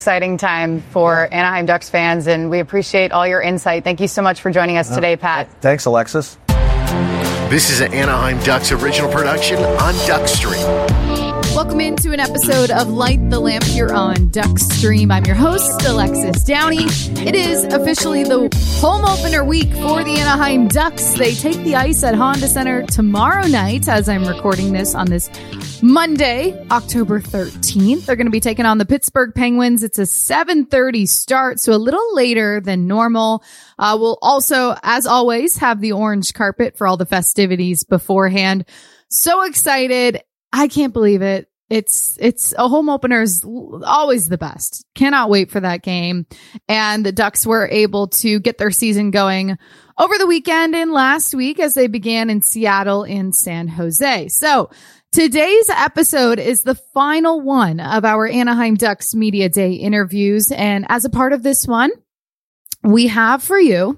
Exciting time for Anaheim Ducks fans, and we appreciate all your insight. Thank you so much for joining us today, Pat. Thanks, Alexis. This is an Anaheim Ducks original production on Duckstream. Welcome into an episode of Light the Lamp here on Duckstream. I'm your host, Alexis Downey. It is officially the home opener week for the Anaheim Ducks. They take the ice at Honda Center tomorrow night, as I'm recording this on this Monday, October 13th. They're going to be taking on the Pittsburgh Penguins. It's a 7:30 start, so a little later than normal. We'll also, as always, have the orange carpet for all the festivities beforehand. So excited. I can't believe it. It's a home opener is always the best. Cannot wait for that game. And the Ducks were able to get their season going over the weekend and last week as they began in Seattle and San Jose. So today's episode is the final one of our Anaheim Ducks Media Day interviews. And as a part of this one, we have for you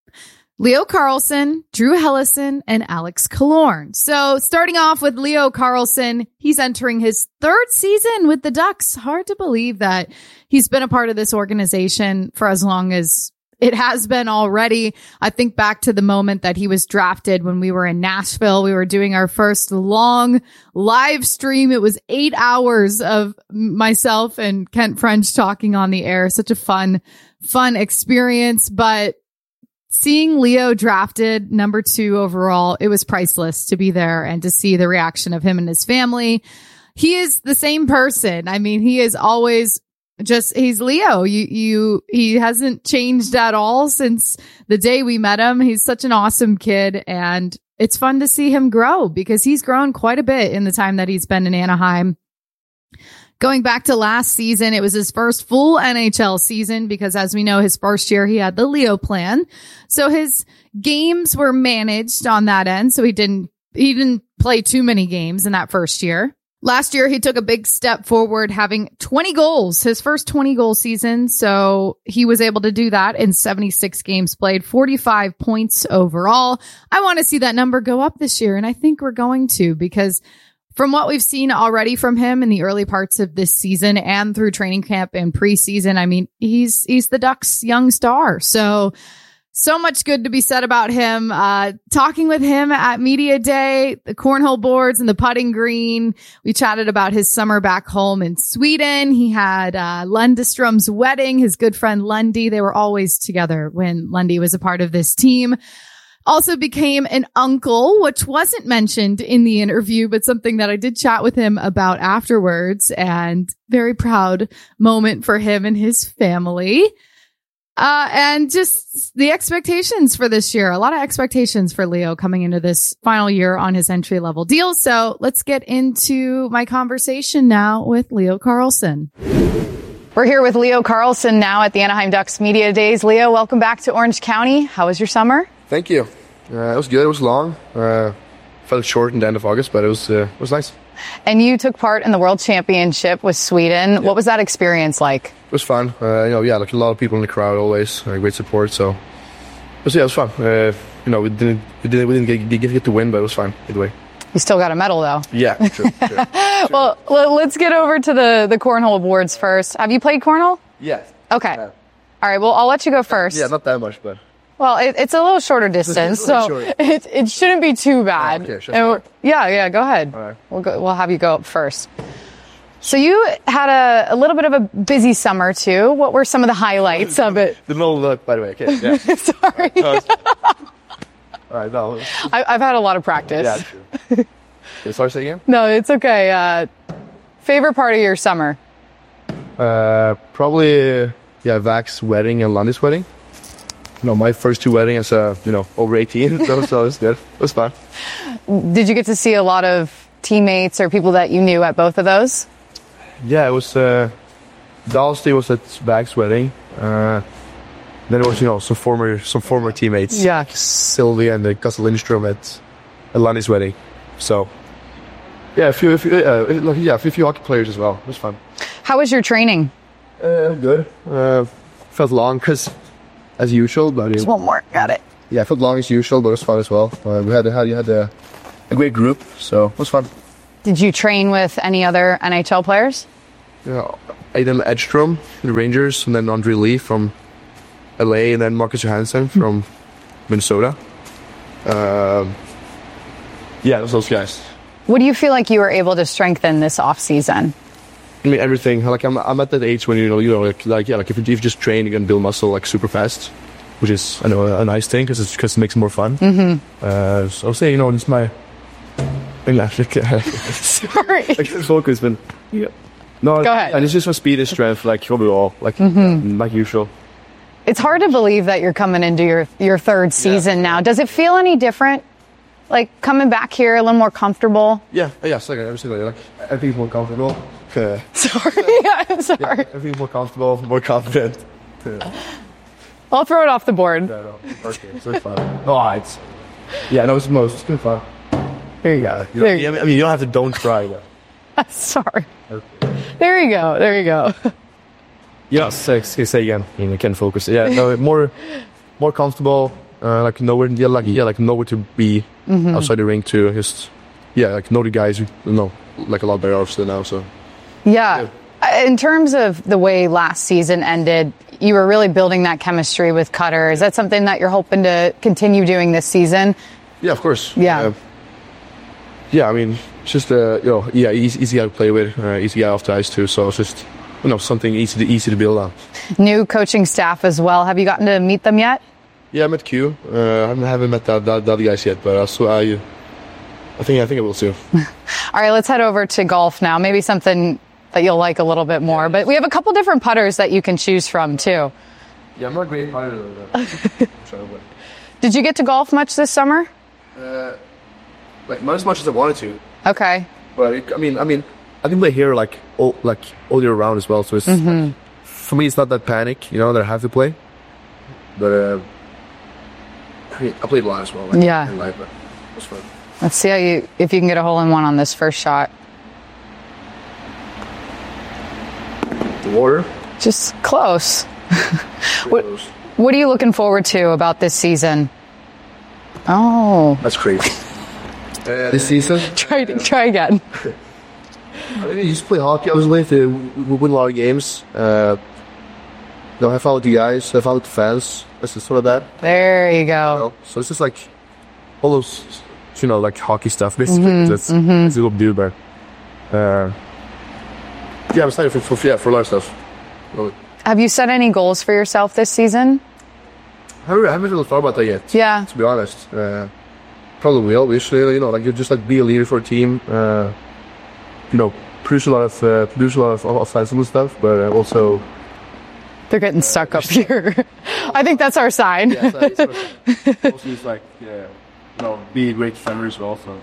Leo Carlsson, Drew Helleson, and Alex Killorn. So starting off with Leo Carlsson, he's entering his third season with the Ducks. Hard to believe that he's been a part of this organization for as long as it has been already. I think back to the moment that he was drafted when we were in Nashville. We were doing our first long live stream. It was 8 hours of myself and Kent French talking on the air. Such a fun experience. But seeing Leo drafted number 2 overall, it was priceless to be there and to see the reaction of him and his family. He is the same person. I mean, he is always he's Leo. He hasn't changed at all since the day we met him. He's such an awesome kid, and it's fun to see him grow because he's grown quite a bit in the time that he's been in Anaheim. Going back to last season, it was his first full NHL season because, as we know, his first year he had the Leo plan. So his games were managed on that end. So he didn't play too many games in that first year. Last year, he took a big step forward, having 20 goals, his first 20-goal season. So he was able to do that in 76 games played, 45 points overall. I want to see that number go up this year, and I think we're going to, because from what we've seen already from him in the early parts of this season and through training camp and preseason, I mean, he's the Ducks' young star. So much good to be said about him. Talking with him at Media Day, the cornhole boards and the putting green. We chatted about his summer back home in Sweden. He had Lundstrom's wedding, his good friend Lundy. They were always together when Lundy was a part of this team. Also became an uncle, which wasn't mentioned in the interview, but something that I did chat with him about afterwards, and very proud moment for him and his family. And just the expectations for this year. A lot of expectations for Leo coming into this final year on his entry-level deal. So let's get into my conversation now with Leo Carlsson. We're here with Leo Carlsson now at the Anaheim Ducks Media Days. Leo, welcome back to Orange County. How was your summer? Thank you. It was good. It was long. Felt short in the end of August, but it was nice. And you took part in the World Championship with Sweden. Yeah. What was that experience like? It was fun. Like a lot of people in the crowd, always great support. So, it was fun. We didn't get to win, but it was fine either way. You still got a medal, though. Yeah, true. Well, let's get over to the cornhole boards first. Have you played cornhole? Yeah. Okay. Yeah. All right. Well, I'll let you go first. Yeah, not that much, but. Well, it's a little shorter distance, so it shouldn't be too bad. Oh, okay, sure. Yeah, go ahead. All right. We'll have you go up first. So you had a little bit of a busy summer, too. What were some of the highlights of it? The middle look, by the way. Okay, yeah. Sorry. All right, no. I've had a lot of practice. Yeah, true. Okay, sorry, say again? No, it's okay. Favorite part of your summer? Probably, Vac's wedding and Lundy's wedding. My first 2 weddings as over 18, so it was good. It was fun. Did you get to see a lot of teammates or people that you knew at both of those? Yeah, it was Dalsty was at Vac's wedding. Then it was some former teammates. Yeah, Sylvia and Castle Lindstrom at Lundy's wedding. So yeah, a few hockey players as well. It was fun. How was your training? Good. Felt long because. As usual, but just one more. Got it. Yeah, I felt long as usual, but it was fun as well. We had a great group, so it was fun. Did you train with any other NHL players? Aiden Edstrom, the Rangers, and then Andre Lee from LA, and then Marcus Johansson from Minnesota. Those guys. What do you feel like you were able to strengthen this offseason? I mean, everything. Like I'm at that age when if you just train, you can build muscle like super fast, which is I know a nice thing because it makes it more fun. So I'll say it's my. Sorry. Focus, but no. Go ahead. And it's just for speed and strength, like overall, like usual. It's hard to believe that you're coming into your third season now. Does it feel any different? Like coming back here a little more comfortable? Yeah. Everything like everything's more comfortable. Sorry. I'm sorry. Everything's more comfortable, more confident. I'll throw it off the board. No. Okay, so it's fun. It's good fun. There you go. You don't have to don't try though. Sorry. Okay. There you go. Yeah, say again. You can focus. Yeah, no, more comfortable. Like nowhere to be outside the ring too. Just know the guys. Like a lot better obviously now. So yeah. In terms of the way last season ended, you were really building that chemistry with Cutter. Is that something that you're hoping to continue doing this season? Yeah, of course. Yeah. I mean, it's just easy guy to play with, easy guy off the ice too. So it's just something easy to build on. New coaching staff as well. Have you gotten to meet them yet? Yeah, I met Q. I haven't met the other guys yet, but I think I will soon. All right, let's head over to golf now. Maybe something that you'll like a little bit more. But we have a couple different putters that you can choose from too. Yeah, I'm not a great putter though. Did you get to golf much this summer? Not as much as I wanted to. Okay. But I can play here like all year round as well. So it's for me, it's not that panic, that I have to play. But I played a lot as well. Yeah. In life, but it was fun. Let's see if you can get a hole-in-one on this first shot. The water. Just close. Close. What are you looking forward to about this season? Oh. That's crazy. This season? Try again. I used to play hockey. I was late to win a lot of games. I followed the guys. I followed the fans. It's just sort of that. There you go. So it's just like all those, like hockey stuff. Basically, it's a little deal, but I'm excited for a lot of stuff. Have you set any goals for yourself this season? I haven't really thought about that yet. Yeah. To be honest, probably will. Obviously, you just like be a leader for a team. Produce a lot of offensive stuff, but also. They're getting stuck up here. I think that's our sign. Yeah, also it's like, be a great defender as well. So.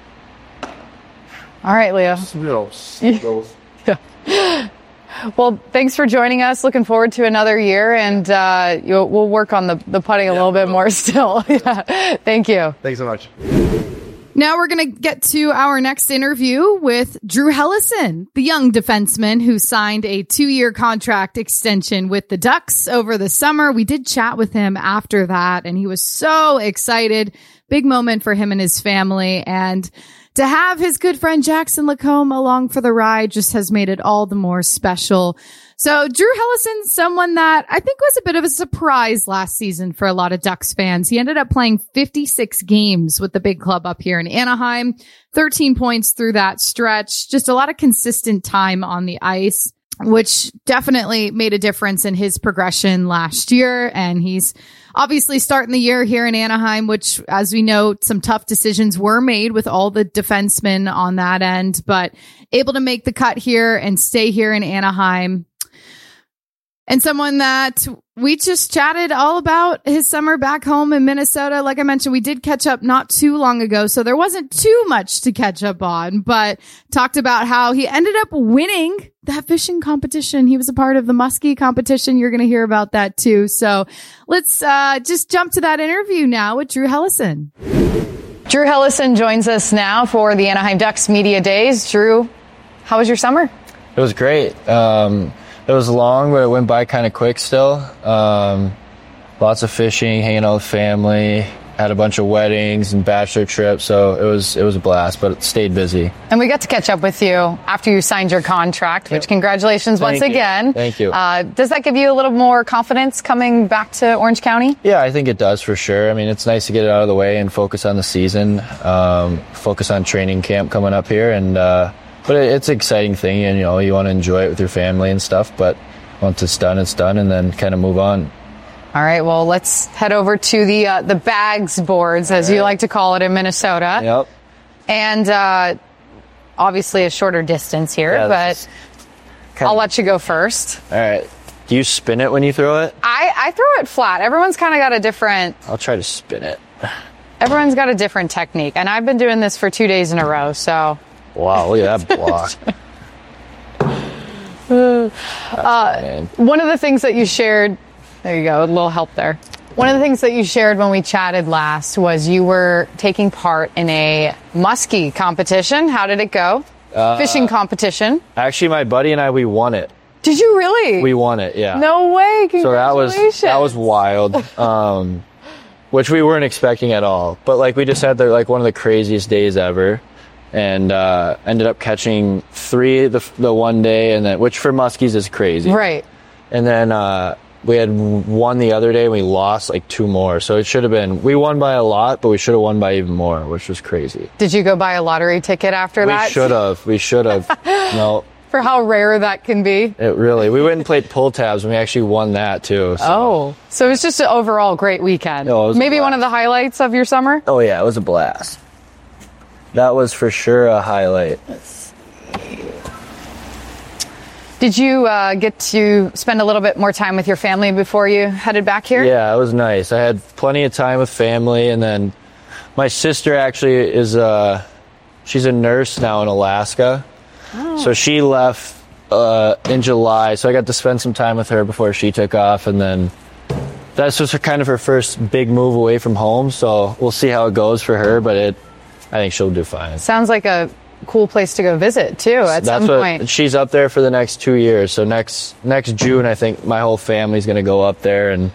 All right, Leo. Goals. Yeah. Well, thanks for joining us. Looking forward to another year, and we'll work on the putting a little bit more still. Yeah. Thank you. Thanks so much. Now we're going to get to our next interview with Drew Helleson, the young defenseman who signed a 2-year contract extension with the Ducks over the summer. We did chat with him after that, and he was so excited. Big moment for him and his family. And to have his good friend Jackson Lacombe along for the ride just has made it all the more special. So Drew Helleson's someone that I think was a bit of a surprise last season for a lot of Ducks fans. He ended up playing 56 games with the big club up here in Anaheim, 13 points through that stretch, just a lot of consistent time on the ice, which definitely made a difference in his progression last year. And he's obviously starting the year here in Anaheim, which, as we know, some tough decisions were made with all the defensemen on that end, but able to make the cut here and stay here in Anaheim. And someone that we just chatted all about his summer back home in Minnesota. Like I mentioned, we did catch up not too long ago, so there wasn't too much to catch up on, but talked about how he ended up winning that fishing competition. He was a part of the Muskie competition. You're going to hear about that too. So let's just jump to that interview now with Drew Helleson. Drew Helleson joins us now for the Anaheim Ducks Media Days. Drew, how was your summer? It was great. It was long, but it went by kind of quick still. Lots of fishing, hanging out with family, had a bunch of weddings and bachelor trips, so it was a blast, but it stayed busy. And we got to catch up with you after you signed your contract, which congratulations once again. Thank you. Does that give you a little more confidence coming back to Orange County? Yeah, I think it does for sure. I mean, it's nice to get it out of the way and focus on the season, focus on training camp coming up here, and but it's an exciting thing, and you want to enjoy it with your family and stuff. But once it's done, and then kind of move on. All right, well, let's head over to the bags boards, as you like to call it in Minnesota. Yep. And obviously a shorter distance here, but I'll let you go first. All right. Do you spin it when you throw it? I throw it flat. Everyone's kind of got a different... I'll try to spin it. Everyone's got a different technique, and I've been doing this for 2 days in a row, so... Wow, look at that block. One of the things that you shared... There you go, a little help there. One of the things that you shared when we chatted last was you were taking part in a muskie competition. How did it go? Fishing competition. Actually, my buddy and I, we won it. Did you really? We won it, yeah. No way, congratulations. So that was wild, which we weren't expecting at all. But we just had one of the craziest days ever, and ended up catching 3 the one day, and then which for muskies is crazy. Right. And then we had won the other day, and we lost 2 more. So it should have been, we won by a lot, but we should have won by even more, which was crazy. Did you go buy a lottery ticket after that? We should have. No. For how rare that can be. It really. We went and played pull tabs, and we actually won that too. So. So it was just an overall great weekend. No, it was maybe one of the highlights of your summer? Oh yeah, it was a blast. That was for sure a highlight. Did you get to spend a little bit more time with your family before you headed back here? Yeah, it was nice. I had plenty of time with family, and then my sister actually is she's a nurse now in Alaska. Oh. So she left in July, so I got to spend some time with her before she took off, and then that's just kind of her first big move away from home, so we'll see how it goes for her, but I think she'll do fine. Sounds like a cool place to go visit too at some point. She's up there for the next 2 years, so next June I think my whole family's going to go up there and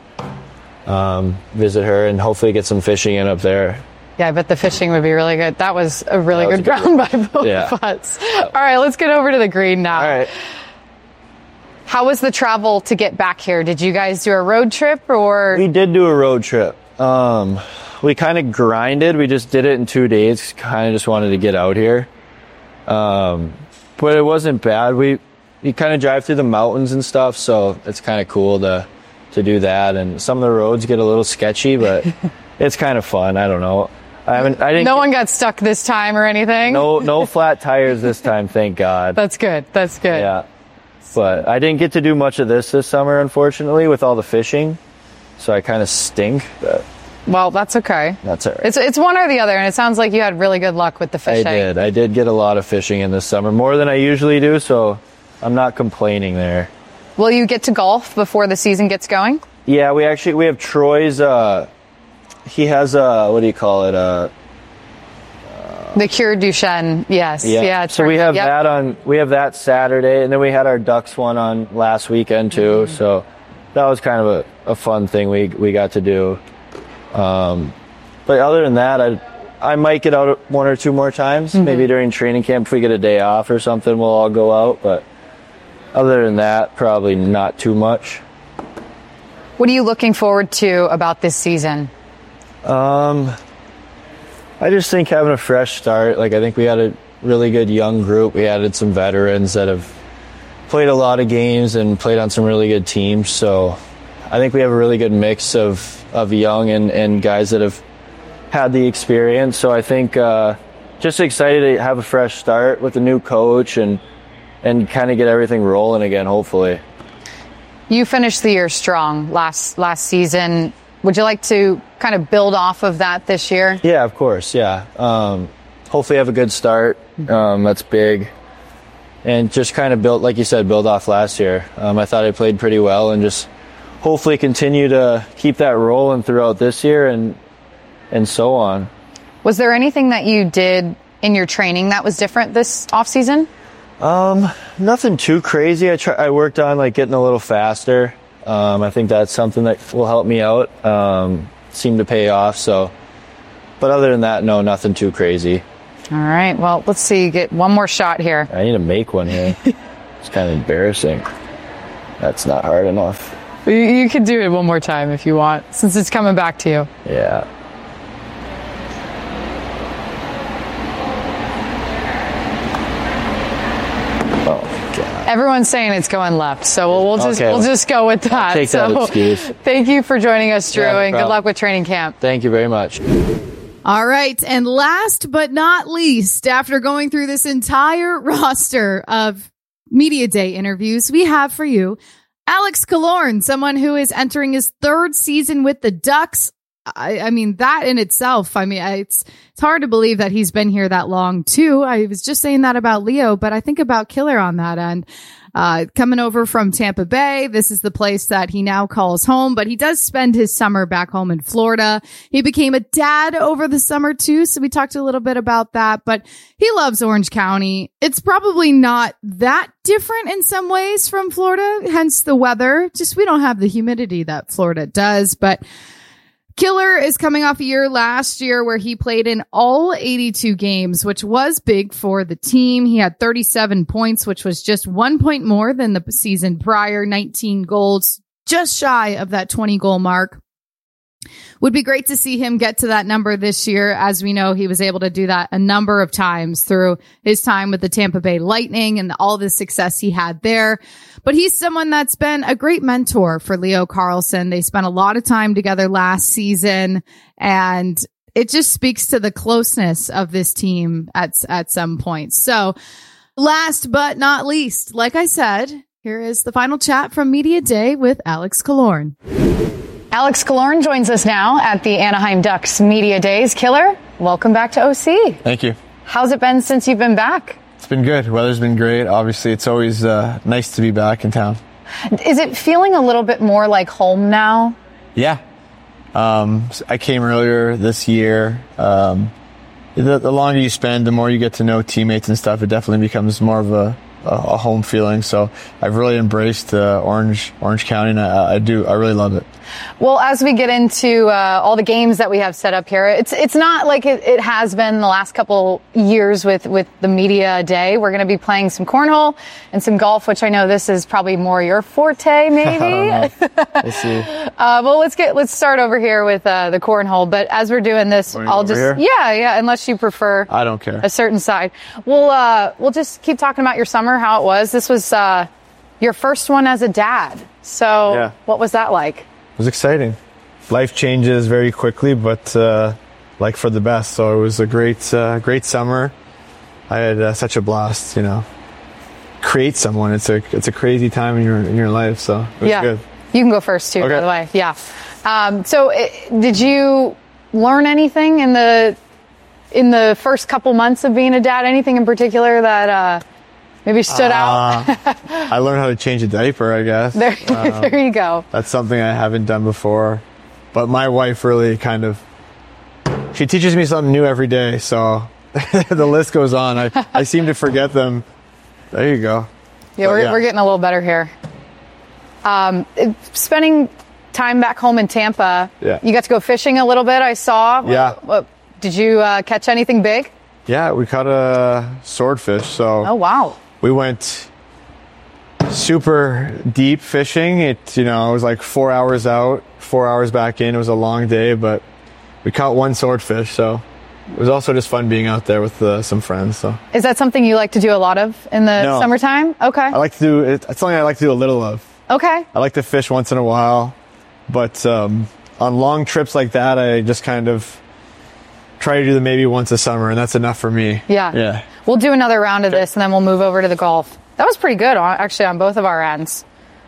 visit her and hopefully get some fishing in up there. Yeah, I bet the fishing would be really good. That was a really good round by both of us. All right, let's get over to the green now. All right. How was the travel to get back here? Did you guys do a road trip or? We did do a road trip. We kind of grinded. We just did it in 2 days. Kind of just wanted to get out here. But it wasn't bad. We kind of drive through the mountains and stuff, so it's kind of cool to do that. And some of the roads get a little sketchy, but it's kind of fun. I don't know. No one got stuck this time or anything? No flat tires this time, thank God. That's good. Yeah. But I didn't get to do much of this summer, unfortunately, with all the fishing. So I kind of stink. But well, that's okay. That's all right. It's one or the other, and it sounds like you had really good luck with the fishing. I did get a lot of fishing in this summer, more than I usually do, so I'm not complaining there. Will you get to golf before the season gets going? Yeah, we have Troy's, he has what do you call it? The Cure Duchenne, yes. Yeah. So we have that Saturday, and then we had our Ducks one on last weekend too. Mm-hmm. So that was kind of a fun thing we got to do. But other than that, I might get out 1 or 2 more times. Mm-hmm. Maybe during training camp if we get a day off or something, we'll all go out. But other than that, probably not too much. What are you looking forward to about this season? I just think having a fresh start. I think we had a really good young group. We added some veterans that have played a lot of games and played on some really good teams. So I think we have a really good mix of young and guys that have had the experience. So I think just excited to have a fresh start with a new coach and kind of get everything rolling again, hopefully. You finished the year strong last season. Would you like to kind of build off of that this year? Yeah, of course, yeah. Hopefully have a good start. That's big. And just kind of build off last year. I thought I played pretty well and just hopefully continue to keep that rolling throughout this year and so on. Was there anything that you did in your training that was different this off-season? Nothing too crazy. I worked on getting a little faster. I think that's something that will help me out. Seemed to pay off. So But other than that, no, nothing too crazy. All right. Well, let's see. Get one more shot here. I need to make one here. It's kind of embarrassing. That's not hard enough. You can do it one more time if you want, since it's coming back to you. Yeah. Oh, God. Everyone's saying it's going left, so we'll just go with that. I'll take that excuse. Thank you for joining us, Drew, Yeah, no and good problem. luck with training camp. Thank you very much. All right. And last but not least, after going through this entire roster of media day interviews, we have for you Alex Killorn, someone who is entering his third season with the Ducks. I mean, that in itself, it's hard to believe that he's been here that long too. I was just saying that about Leo, but I think about Killer on that end. Coming over from Tampa Bay, this is the place that he now calls home, but he does spend his summer back home in Florida. He became a dad over the summer too, so we talked a little bit about that, but he loves Orange County. It's probably not that different in some ways from Florida, hence the weather. Just we don't have the humidity that Florida does, but Killer is coming off a year last year where he played in all 82 games, which was big for the team. He had 37 points, which was just 1 point more than the season prior, 19 goals, just shy of that 20-goal mark. Would be great to see him get to that number this year. As we know, he was able to do that a number of times through his time with the Tampa Bay Lightning and all the success he had there. But he's someone that's been a great mentor for Leo Carlsson. They spent a lot of time together last season, and it just speaks to the closeness of this team at some point. So last but not least, like I said, here is the final chat from Media Day with Alex Killorn. Alex Killorn joins us now at the Anaheim Ducks Media Days. Killer, welcome back to OC. Thank you. How's it been since you've been back? It's been good. Weather's been great. Obviously, it's always nice to be back in town. Is it feeling a little bit more like home now? Yeah. I came earlier this year. The longer you spend, the more you get to know teammates and stuff. It definitely becomes more of a home feeling. So I've really embraced Orange County, and I really love it. Well, as we get into all the games that we have set up here, it's not like it has been the last couple years with the media day. We're going to be playing some cornhole and some golf, which I know this is probably more your forte, maybe. We'll see. Well, let's start over here with the cornhole. But as we're doing this, I'll just here? yeah, unless you prefer I don't care. a certain side. We'll just keep talking about your summer, how it was. This was your first one as a dad. So Yeah. What was that like? It was exciting. Life changes very quickly, but like for the best. So it was a great summer. I had such a blast. Create someone. It's a crazy time in your life. So it was good. You can go first too, Okay. by the way. Yeah. Did you learn anything in the first couple months of being a dad? Anything in particular that maybe stood out? I learned how to change a diaper, I guess. There you go. That's something I haven't done before. But my wife really she teaches me something new every day. So the list goes on. I seem to forget them. There you go. Yeah, we're getting a little better here. Spending time back home in Tampa, Yeah. You got to go fishing a little bit, I saw. Yeah. Did you catch anything big? Yeah, we caught a swordfish. So Oh, wow. we went super deep fishing. It was like 4 hours out, 4 hours back in. It was a long day, but we caught one swordfish. So it was also just fun being out there with some friends. So Is that something you like to do a lot of in the No. summertime? Okay. I like to do it. It's something I like to do a little of. Okay. I like to fish once in a while, but on long trips like that, I just kind of try to do them maybe once a summer, and that's enough for me. Yeah. Yeah. We'll do another round of this, and then we'll move over to the golf. That was pretty good, actually, on both of our ends.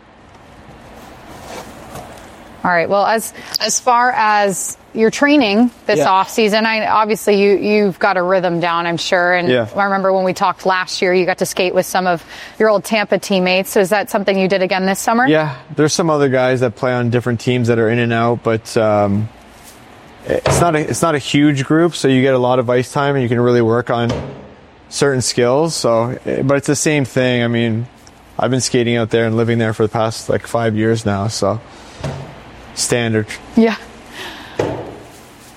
All right. Well, as far as your training this Yeah. off season, obviously you've got a rhythm down, I'm sure. And Yeah. I remember when we talked last year, you got to skate with some of your old Tampa teammates. So is that something you did again this summer? Yeah, there's some other guys that play on different teams that are in and out, but it's not a huge group, so you get a lot of ice time and you can really work on certain skills. So, but it's the same thing. I mean, I've been skating out there and living there for the past 5 years now, so standard. Yeah.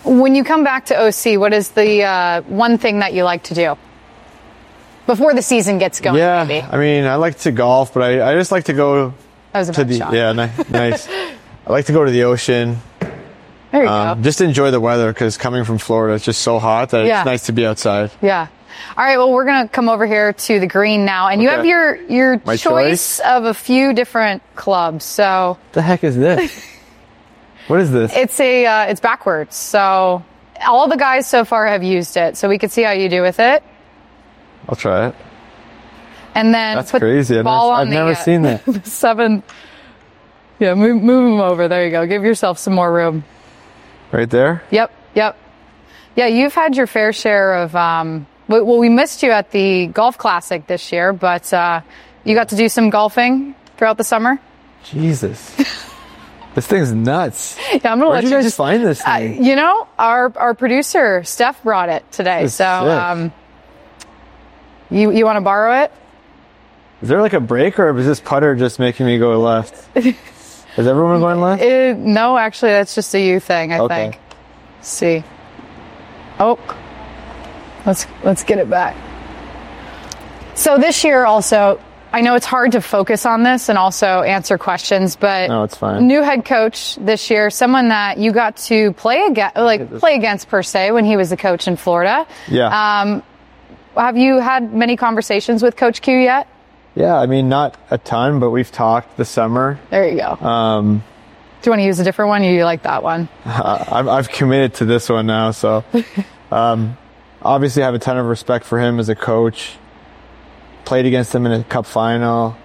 When you come back to OC, what is the one thing that you like to do before the season gets going? Yeah, maybe? I mean, I like to golf, but I just like to go That was a to bad the shot. nice. I like to go to the ocean. There you go. Just enjoy the weather because coming from Florida, it's just so hot that Yeah. it's nice to be outside. Yeah. All right. Well, we're going to come over here to the green now, and you Okay. have your My choice of a few different clubs. So What the heck is this? What is this? it's backwards. So all the guys so far have used it. So we could see how you do with it, I'll try it. and then That's put crazy. the ball on I've never seen that. the 7. Yeah, move them over. There you go. Give yourself some more room. Right there? Yep. Yeah, you've had your fair share of. Well, we missed you at the golf classic this year, but you got to do some golfing throughout the summer. Jesus. This thing's nuts. Yeah, I'm gonna Where'd let you guys just find this thing? You know, our producer Steph brought it today, This is so you want to borrow it? Is there like a break or is this putter just making me go left? Is everyone going left? No, actually, that's just a you thing. I Okay. think. See. Oh, let's get it back. So this year also, I know it's hard to focus on this and also answer questions, but No, it's fine. new head coach this year, someone that you got to play against per se when he was the coach in Florida. Yeah. Have you had many conversations with Coach Q yet? Yeah, I mean, not a ton, but we've talked this summer. There you go. Do you want to use a different one? Or you like that one? I've committed to this one now, so obviously I have a ton of respect for him as a coach. Played against him in a cup final.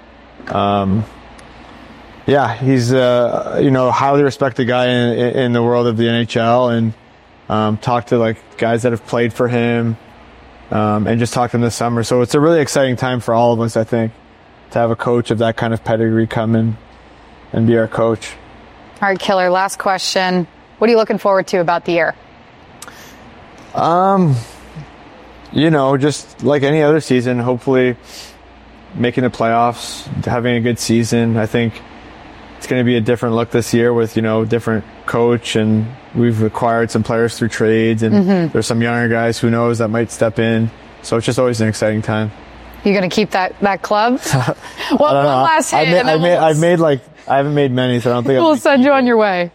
Yeah, he's highly respected guy in the world of the NHL, and talked to like guys that have played for him, and just talked to him this summer. So it's a really exciting time for all of us, I think, to have a coach of that kind of pedigree come in and be our coach. All right, Killer, last question. What are you looking forward to about the year? Just like any other season, hopefully making the playoffs, having a good season. I think it's going to be a different look this year with, different coach, and we've acquired some players through trades, and there's some younger guys who knows that might step in. So it's just always an exciting time. You going to keep that club? Well, one last hit. I haven't made many, so I don't think we'll send you on your way.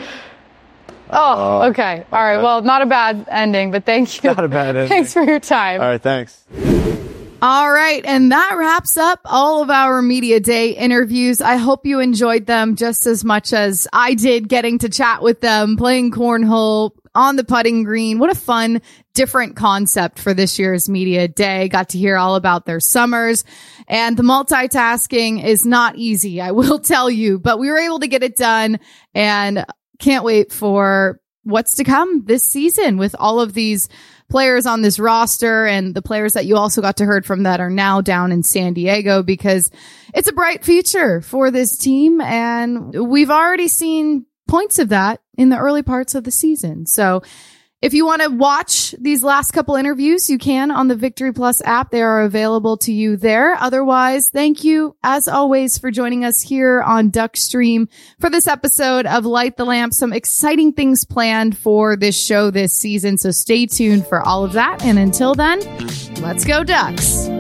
Oh, okay. All right. Well, not a bad ending, but thank you. Not a bad ending. Thanks for your time. All right, thanks. All right. And that wraps up all of our Media Day interviews. I hope you enjoyed them just as much as I did getting to chat with them, playing cornhole on the putting green. What a fun, different concept for this year's Media Day. Got to hear all about their summers, and the multitasking is not easy, I will tell you, but we were able to get it done, and can't wait for what's to come this season with all of these players on this roster and the players that you also got to hear from that are now down in San Diego, because it's a bright future for this team. And we've already seen points of that in the early parts of the season. So if you want to watch these last couple interviews, you can on the Victory Plus app. They are available to you there. Otherwise, thank you, as always, for joining us here on Duckstream for this episode of Light the Lamp. Some exciting things planned for this show this season, so stay tuned for all of that. And until then, let's go Ducks.